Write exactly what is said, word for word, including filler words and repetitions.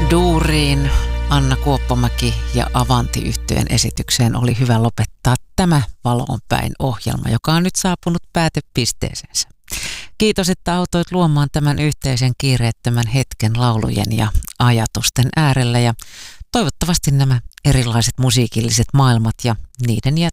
Duuriin, Anna Kuoppamäki ja Avanti-yhtyeen esitykseen oli hyvä lopettaa tämä Valoon päin -ohjelma, joka on nyt saapunut päätepisteeseensä. Kiitos, että autoit luomaan tämän yhteisen kiireettömän hetken laulujen ja ajatusten äärellä, ja toivottavasti nämä erilaiset musiikilliset maailmat ja niiden